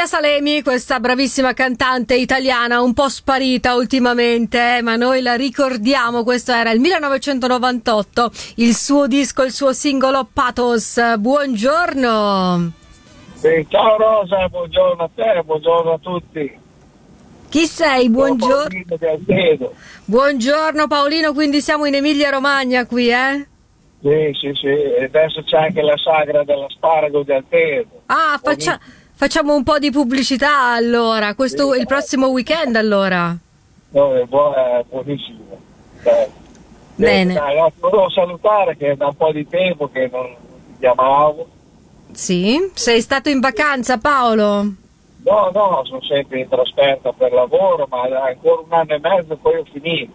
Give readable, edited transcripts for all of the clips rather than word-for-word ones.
Rosia Salemi, questa bravissima cantante italiana un po' sparita ultimamente, ma noi la ricordiamo. Questo era il 1998, il suo disco, il suo singolo Pathos. Buongiorno. Sì, ciao Rosa, buongiorno a te, buongiorno a tutti. Chi sei? Buongiorno. Buongiorno Paolino, quindi siamo in Emilia Romagna qui, eh? Sì, e adesso c'è anche la sagra dell'asparago di Altedo. Ah, facciamo un po' di pubblicità allora, questo Sì, il prossimo weekend allora. No, è buonissimo. Bene. Volevo salutare che da un po' di tempo che non ti chiamavo. Sì? Sei stato in vacanza, Paolo? No, sono sempre in trasferta per lavoro, ma ancora un anno e mezzo poi ho finito.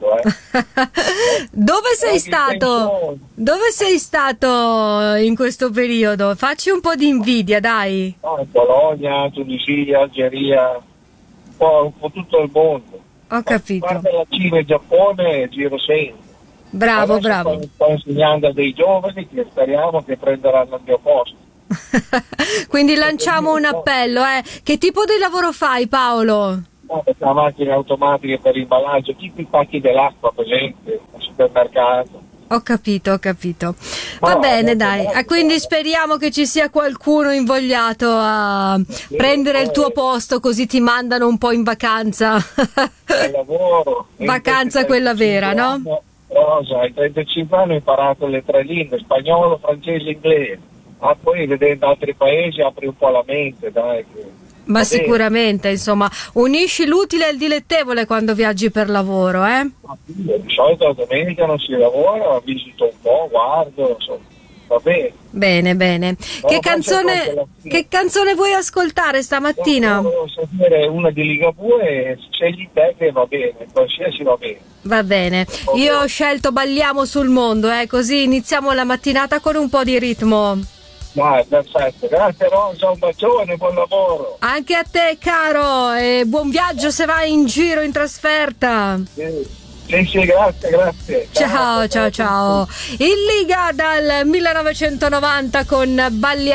Dove sei stato? Dove sei stato in questo periodo? Facci un po' di invidia, dai. No, in Polonia, Tunisia, Algeria, un po' tutto il mondo. Ho capito. A parte la Cina e il Giappone, giro sempre. Bravo, Adesso bravo. Sto insegnando a dei giovani che speriamo che prenderanno il mio posto. Quindi lanciamo un appello, Che tipo di lavoro fai, Paolo? La macchine automatiche per imballaggio, tipo i pacchi dell'acqua presente al supermercato. Ho capito. Va bene, dai. Quindi speriamo che ci sia qualcuno invogliato a prendere il tuo posto, così ti mandano un po' in vacanza. Lavoro. Vacanza quella vera, no? Rosa, ai 35 anni ho imparato le 3 lingue, spagnolo, francese e inglese. Poi vedendo altri paesi apri un po' la mente, dai. Ma sicuramente, insomma, unisci l'utile e il dilettevole quando viaggi per lavoro, Di solito la domenica non si lavora, visito un po', guardo, insomma, va bene. Bene. Che canzone vuoi ascoltare stamattina? Volevo sentire una di Ligabue e scegli te che va bene, qualsiasi va bene. Va bene. Io ho scelto Balliamo sul mondo, così iniziamo la mattinata con un po' di ritmo. Dai, perfetto, grazie Rosa, un bacione, buon lavoro. Anche a te, caro, e buon viaggio se vai in giro, in trasferta. Sì, grazie. Ciao. In Liga dal 1990 con Balliamo.